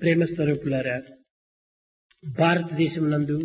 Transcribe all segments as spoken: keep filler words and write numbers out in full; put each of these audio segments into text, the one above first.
ప్రేమ స్వరూపులారా, భారతదేశం నందు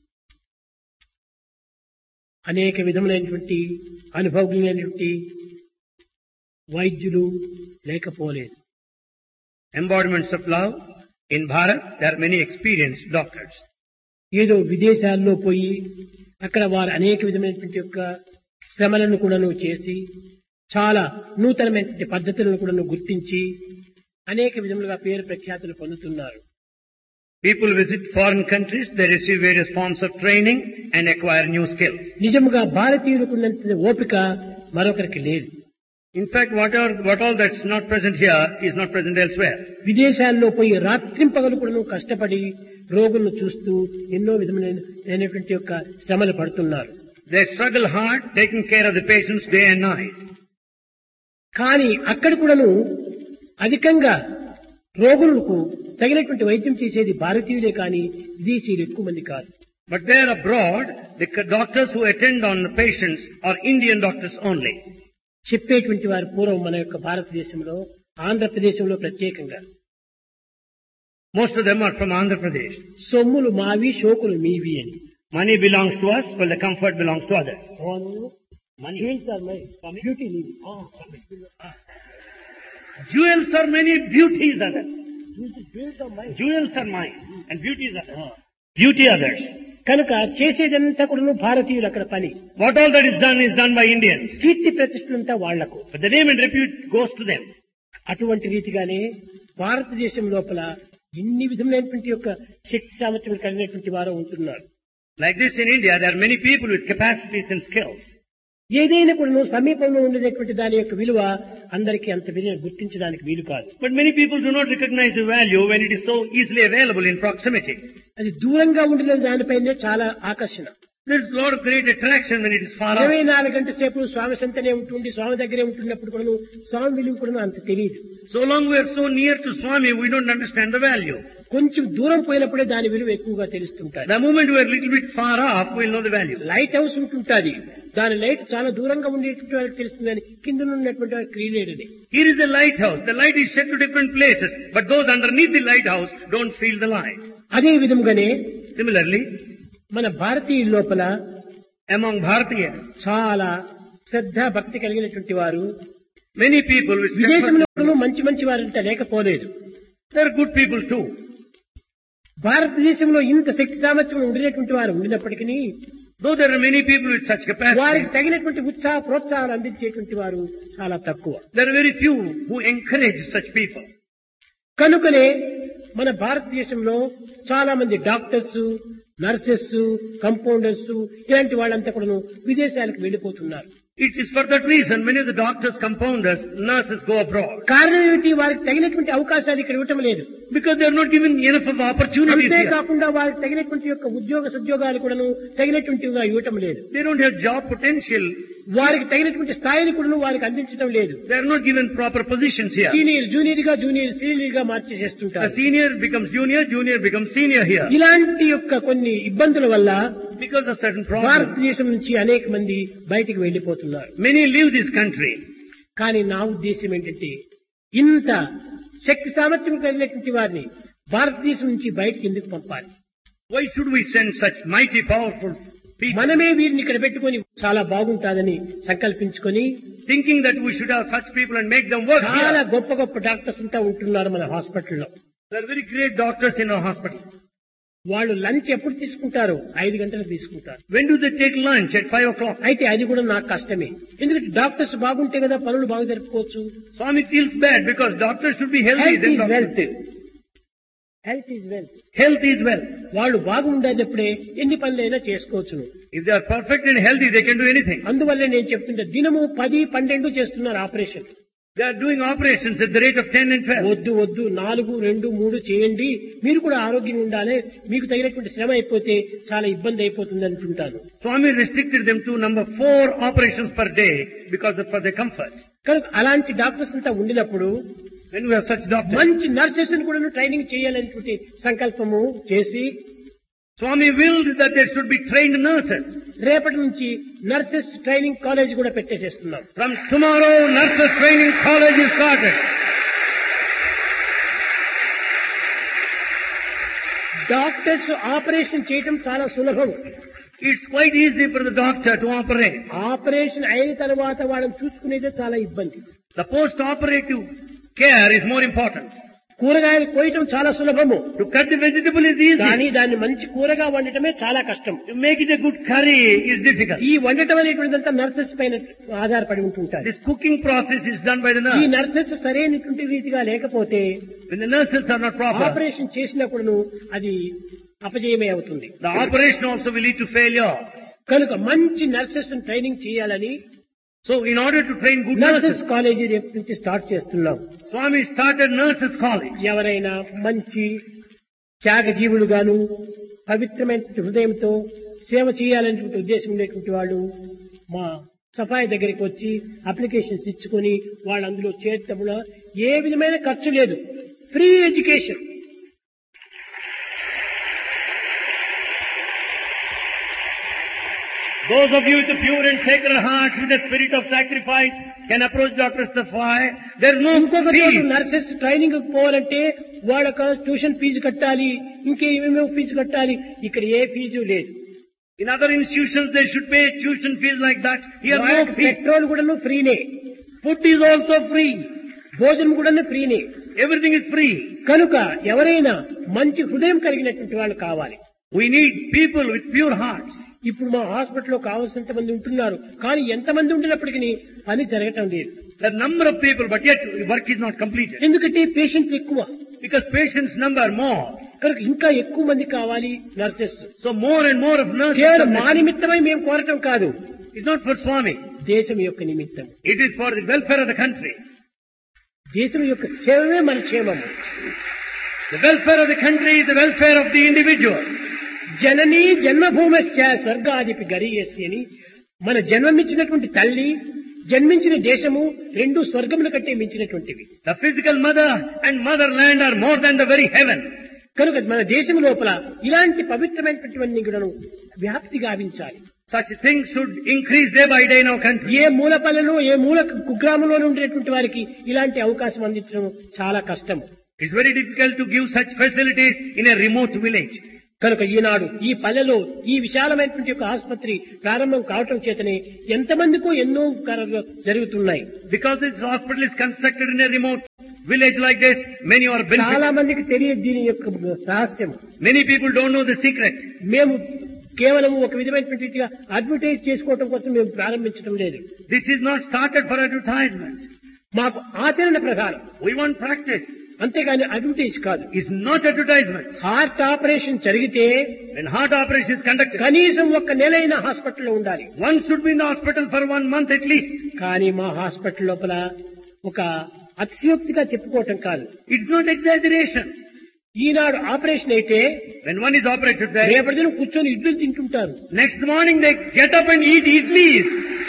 అనేక విధములైనటువంటి అనుభవజ్ఞులైనటువంటి వైద్యులు లేకపోలేదు. Embodiments of love. In Bharat, there are many experienced doctors. ఏదో విదేశాల్లో పోయి అక్కడ వారు అనేక విధమైనటువంటి యొక్క శ్రమలను కూడాను చేసి చాలా నూతనమైనటువంటి పద్ధతులను కూడాను గుర్తించి అనేక విధములుగా పేరు ప్రఖ్యాతులు పొందుతున్నారు. People visit foreign countries, they receive various forms of training and acquire new skills. నిజముగా భారతీయులకు ఉన్నంత ఓపిక మరొకరికి లేదు. In fact, what, are, what all that's not present here is not present elsewhere. విదేశాల్లో పోయి రాత్రింపగలు కూడా కష్టపడి రోగులను చూస్తూ ఎన్నో విధమైనటువంటి యొక్క శ్రమలు పడుతున్నారు. They struggle hard, taking care of the patients day and night. కానీ అక్కడ కూడాను అధికంగా రోగులకు తగినటువంటి వైద్యం చేసేది భారతీయులే కానీ విదేశీయులు ఎక్కువ మంది కాదు. But there abroad, the doctors who attend on the patients are Indian doctors only. చెప్పేటువంటి వారు పూర్వం మన యొక్క భారతదేశంలో ఆంధ్రప్రదేశంలో ప్రత్యేకంగా most of them are from Andhra Pradesh. సొమ్ములు మావి షోకులు మీవి అని. Money belongs to us, while the comfort belongs to others. Money. Jewels are mine. Beauty leave. Oh, jewels are many, beauties others. Jewels are mine. Jewels are mine, and beauties others. Beauty others. కనుక చేసేదంతా కూడా భారతీయులు అక్కడ పని. What all that is done is done by Indians. కీర్తి ప్రతిష్టలంతా వాళ్లకు. But the name and repute goes to them. అటువంటి రీతిగానే భారతదేశం లోపల ఎన్ని విధములైనటువంటి యొక్క శక్తి సామర్థ్యం కలిగినటువంటి వారు ఉంటున్నారు. Like this in India, there are many people with capacities and skills. ఏదైనా కూడా సమీపంలో ఉండేటువంటి దాని యొక్క విలువ అందరికీ అంత విలువ గుర్తించడానికి వీలు కాదు. But many people do not recognize the value when it is so easily available in proximity. అది దూరంగా ఉండిన దానిపైనే చాలా ఆకర్షణ. There is a lot of great attraction when it is far off. ఇరవై నాలుగు గంటల సేపు స్వామి సంతనే ఉంటుంది, స్వామి దగ్గరే ఉంటున్నప్పుడు కూడా స్వామి విలువ కూడా అంత తెలియదు. So long we are so near to Swami, we don't understand the value. కొంచెం దూరం పోయినప్పుడే దాని విలువ ఎక్కువగా తెలుస్తుంటారు. The moment we are a little bit far off, we will know the value. Light house ఉంటుంటుంది, దాని లైట్ చాలా దూరంగా ఉండేటువంటి వారికి తెలుస్తుందని కింద ఉన్నటువంటి వారికి తెలియలేదని. Here is the lighthouse. The light is set to different places, but those underneath the lighthouse don't feel the light. అదే విధముగానే Similarly, మన భారతీయుల లోపల among Bharatiyas, చాలా శ్రద్ధ భక్తి కలిగినటువంటి వారు many people with విదేశంలో మంచి మంచి వారంతా లేకపోలేదు. there are good people too. భారతదేశంలో ఇంత శక్తి సామర్థ్యం ఉండినటువంటి వారు ఉండినప్పటికీ Though there are many people with such capacity, వారికి తగినటువంటి ఉత్సాహ ప్రోత్సాహాలు అందించేటువంటి వారు చాలా తక్కువ. there are very few who encourage such people. కనుకనే మన భారతదేశంలో చాలా మంది డాక్టర్స్, నర్సెస్, కంపౌండర్స్ ఇలాంటి వాళ్ళంతా కూడా విదేశాలకు వెళ్లిపోతున్నారు. It is for that reason many of the doctors, compounders, nurses go abroad. కారణం ఏమిటి? వారికి తగినటువంటి అవకాశాలు ఇక్కడ ఇవ్వటం లేదు. Because they are not given enough of opportunities here. అంతేకాకుండా వారికి తగినటువంటి యొక్క ఉద్యోగ సద్యోగాలు కూడా తగినటువంటివిగా ఇవ్వటం లేదు. They don't have job potential. వారికి తగినటువంటి స్థాయిని కూడా వారికి అందించడం లేదు. They are not given proper positions here. Senior junior గా జూనియర్ సీనియర్ గా మార్చేసేస్తుంటారు. The senior becomes junior, junior becomes senior here. ఇలాంటి యొక్క కొన్ని ఇబ్బందుల వల్ల Because of certain problems, భారతదేశం నుంచి అనేక మంది బయటికి వెళ్లిపోతున్నారు. many leave this country. కానీ నా ఉద్దేశం ఏంటంటే ఇంత శక్తి సామర్థ్యం కలిగినటువంటి వారిని భారతదేశం నుంచి బయటికి ఎందుకు పంపాలి? Why should we send such mighty, powerful people? మనమే వీరిని ఇక్కడ పెట్టుకొని చాలా బాగుంటాదని సంకల్పించుకొని Thinking that we should have such people and make them work చాలా here. గొప్ప గొప్ప డాక్టర్స్ అంతా ఉంటున్నారు మన హాస్పిటల్లో. There are very great doctors in our hospital. వాళ్ళు లంచ్ ఎప్పుడు తీసుకుంటారు? ఐదు గంటలకు తీసుకుంటారు. When do they take lunch? At five o'clock. అయితే అది కూడా నాకు కష్టమే. ఎందుకంటే డాక్టర్స్ బాగుంటే కదా పనులు బాగా జరుపుకోవచ్చు. Swami feels bad because doctors should be healthy. Health Then is doctors- wealth. Health is wealth. Health is wealth. వాళ్ళు బాగుండేటప్పుడే ఎన్ని పనులైనా చేసుకోవచ్చును. If they are perfect and healthy, they can do anything. అందువల్లే నేను చెప్తుంటే దినము పది పన్నెండు చేస్తున్నారు operation. They are doing operations at the rate of ten and twelve. వద్దు వద్దు నాలుగు రెండు మూడు చేయండి, మీరు కూడా ఆరోగ్యంగా ఉండాలి, మీకు తగినటువంటి శ్రమ అయిపోతే చాలా ఇబ్బంది అయిపోతుంది అంటుంటాను. Swami restricted them to number four operations per day because of for their comfort. కనుక అలాంటి డాక్టర్స్ అంతా ఉండినప్పుడు When we have such doctors, మంచి నర్సెస్ కూడా ట్రైనింగ్ చేయాలనేటువంటి సంకల్పము చేసి Swami willed that there should be trained nurses. రేపటి నుంచి నర్సెస్ ట్రైనింగ్ కాలేజ్ కూడా పెట్టేసేస్తున్నాం. From tomorrow, nurses training college is started. Doctors operation చేయటం చాలా సులభం. It's quite easy for the doctor to operate. Operation అయిన తర్వాత వాళ్ళని చూసుకునేదే చాలా ఇబ్బంది. The post-operative care is more important. కూరగాయలు కోయటం చాలా సులభము. To cut the vegetable is easy. కానీ దాన్ని మంచి కూరగా వండటమే చాలా కష్టం. To make it a good curry is difficult. ఈ వండటం అనేటువంటిదంతా నర్సెస్ పైన ఆధారపడి ఉంటుంటారు. This cooking process is done by the ఈ nurse. నర్సెస్ సరైనటువంటి రీతిగా లేకపోతే When the nurses are not proper, operation చేసినప్పుడు అది అపజయమే అవుతుంది. the operation also will lead to failure. కనుక మంచి నర్సెస్ ట్రైనింగ్ చేయాలని So in order to train good nurses nurses, college రేపు నుంచి స్టార్ట్ చేస్తున్నాం. Swami started nurses college. ఎవరైనా మంచి త్యాగజీవులుగాను పవిత్రమైన హృదయంతో సేవ చేయాలనేటువంటి ఉద్దేశం ఉండేటువంటి వాళ్ళు మా సఫాయి దగ్గరికి వచ్చి అప్లికేషన్స్ ఇచ్చుకొని వాళ్ళు అందులో చేర్చడంలో ఏ విధమైన ఖర్చు లేదు. Free education. Those of you with a pure and sacred hearts, with a spirit of sacrifice, can approach Doctor Safai. There is no ఇంకొక చోట fees. నర్సెస్ ట్రైనింగ్ పోవాలంటే వాళ్ళకి ట్యూషన్ ఫీజు కట్టాలి, ఇంకేమేమో ఫీజు కట్టాలి. ఇక్కడ ఏ ఫీజు లేదు. In other institutions, they should pay tuition fees like that. Here, no fee. Petrol కూడా ఫ్రీనే, Food is also free. భోజనం కూడా ఫ్రీనే. Everything is free. కనుక ఎవరైనా మంచి హృదయం కలిగినటువంటి వాళ్ళు కావాలి. We need people with pure hearts. ఇప్పుడు మా హాస్పిటల్లో కావాల్సినంత మంది ఉంటున్నారు, కానీ ఎంతమంది ఉండినప్పటికీ పని జరగటం లేదు. The number of people, but yet work is not completed. ఎందుకంటే పేషెంట్ ఎక్కువ, Because patients number more. కనుక ఇంకా ఎక్కువ మంది కావాలి nurses. So more and more of nurses. కేవలం are మా necessary. నిమిత్తమై మేము కోరటం కాదు, It's not for Swami. దేశం యొక్క నిమిత్తం. It is for the welfare of the country. దేశం యొక్క క్షేమమే మన క్షేమము. The welfare of the country is the welfare of the individual. జననీ జన్మభూమశ్చ స్వర్గాదిపి గరీయసి అని మన జన్మమిచ్చినటువంటి తల్లి, జన్మించిన దేశము రెండు స్వర్గముల కంటే మించినటువంటివి. The physical mother and motherland are more than the very heaven. కనుక మన దేశం లోపల ఇలాంటి పవిత్రమైనటువంటివన్నీ కూడా వ్యాప్తి గావించాలి. Such things should increase day by day in our country. ఏ మూలపల్లెలో ఏ మూల కుగ్రామంలో ఉండేటువంటి వారికి ఇలాంటి అవకాశం అందించడం చాలా కష్టం. It's very difficult to give such facilities in a remote village. కనుక ఈనాడు ఈ పల్లెలో ఈ విశాలమైనటువంటి యొక్క ఆసుపత్రి ప్రారంభం కావటం చేతనే ఎంతమందికో ఎన్నో కార్యాలు జరుగుతున్నాయి. Because this hospital is constructed in a remote village like this, many are చాలా benefiting. మందికి తెలియదు దీని యొక్క రహస్యం. Many people don't know the secret. మేము కేవలం ఒక విధమైనటువంటి రీతిగా అడ్వర్టైజ్ చేసుకోవటం కోసం మేము ప్రారంభించడం లేదు. This is not started for advertisement. మాకు ఆచరణ ప్రకారం, We want practice. అంతేగాని అడ్వర్టైజ్ కాదు. It's not advertisement. Heart operation జరిగితే When heart operation is conducted, కనీసం ఒక్క నెలైన హాస్పిటల్లో ఉండాలి. one should be in the hospital for one month at least. కానీ మా హాస్పిటల్ లోపల ఒక అతిశయోక్తిగా చెప్పుకోవటం కాదు. It's not exaggeration. Eenadu operation అయితే When one is operated there, రేపటి దినం కూర్చొని ఇడ్లీలు తింటుంటారు. next morning they get up and eat idlis.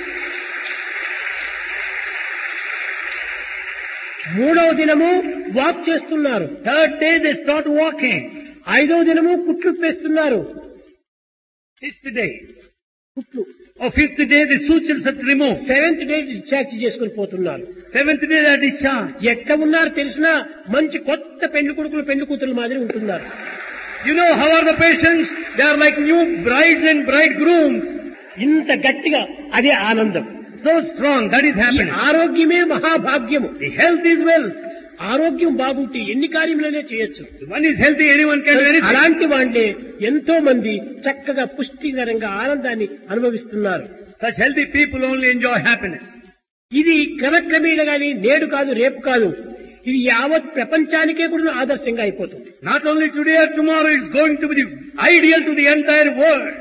మూడవ దినము వాక్ చేస్తున్నారు. Third day they start walking. ఐదవ దినము కుట్లు పేస్తున్నారు. Fifth day. కుట్లు. Or fifth day the sutures are removed. Seventh day discharge చేసుకుని పోతున్నారు. Seventh day they are discharged. ఎట్లా ఉన్నారు తెలిసినా మంచి కొత్త పెళ్లి కొడుకులు పెళ్లి కూతురు మాదిరి ఉంటున్నారు. You know how are the patients? They are like new brides and bridegrooms. ఇంత గట్టిగా అదే ఆనందం. So strong, that is ఈ happening. ఆరోగ్యమే మహాభాగ్యము. The health is wealth. ఆరోగ్యం బాగుంటే ఎన్ని కార్యములనే చేయొచ్చు. If one is healthy, anyone can do anything. అలాంటి వాళ్ళే ఎంతో మంది చక్కగా పుష్టికరంగా ఆనందాన్ని అనుభవిస్తున్నారు. Such healthy people only enjoy happiness. ఇది క్రమక్రమేణా గాని నేడు కాదు రేపు కాదు, ఇది యావత్ ప్రపంచానికే కూడా ఆదర్శంగా అయిపోతుంది. Not only today or tomorrow, it's going to be the ideal to the entire world.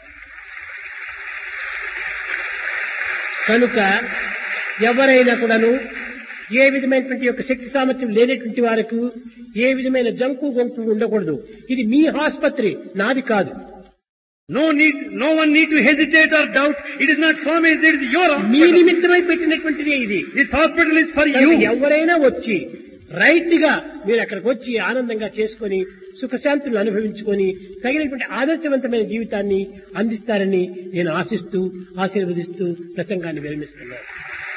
కనుక ఎవరైనా కూడాను ఏ విధమైనటువంటి యొక్క శక్తి సామర్థ్యం లేనటువంటి వారికి ఏ విధమైన జంకు గొంకు ఉండకూడదు. ఇది మీ ఆసుపత్రి, నాది కాదు. No need, no one need to hesitate or doubt. It is not Swami's, it is your me hospital. నిమిత్తమై పెట్టినటువంటిది ఇది. This hospital is for కనుక you. ఎవరైనా వచ్చి రైట్ గా మీరు అక్కడికి వచ్చి ఆనందంగా చేసుకొని సుఖశాంతులు అనుభవించుకొని తగినటువంటి ఆదర్శవంతమైన జీవితాన్ని అందిస్తారని నేను ఆశిస్తూ ఆశీర్వదిస్తూ ప్రసంగాన్ని విరమిస్తున్నాను.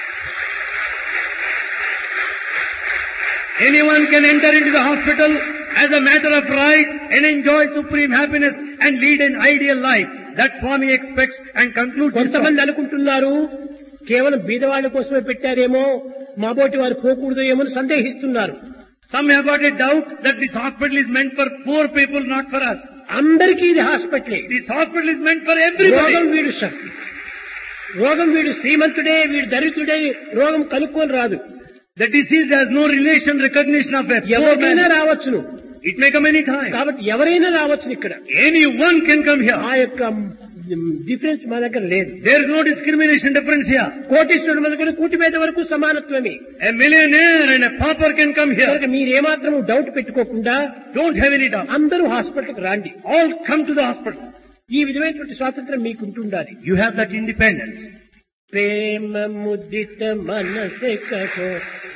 Anyone can enter into the hospital as a matter of right and enjoy supreme happiness and lead an ideal life. That Swami expects and concludes his talk. కొంతమంది అనుకుంటున్నారు కేవలం బీదవాళ్ళ కోసమే పెట్టారేమో మాబోటి వారు పోకూడదు ఏమో అని సందేహిస్తున్నారు. Some have got a doubt that this hospital is meant for poor people, not for us. అందరికీ ఇది హాస్పిటలే. This hospital is meant for everybody. రోగం వీడు స- రోగం వీడు శ్రీమంతుడే వీడు దరిద్రుడే రోగం కనుక్కొని రాదు. The disease has no relation, recognition of a poor ఎవరికైనా man. రావచ్చును. It may come any time. కాబట్టి ఎవరైనా రావచ్చును. ఇక్కడ Anyone can come ఆ here. యొక్క డిఫరెన్స్ మా దగ్గర లేదు. There is no discrimination difference here. కోటీశ్వరుడు మొదలుకొని కూటి మీద వరకు సమానత్వమే. A millionaire and a pauper can come here. కనుక మీరేమాత్రం డౌట్ పెట్టుకోకుండా Don't have any doubt. అందరూ హాస్పిటల్కి రండి. All come to the hospital. ఈ విధమైనటువంటి స్వాతంత్రం మీకు ఉంటుండాలి. You have that independence. ప్రేమ ముదిత మనసే కహో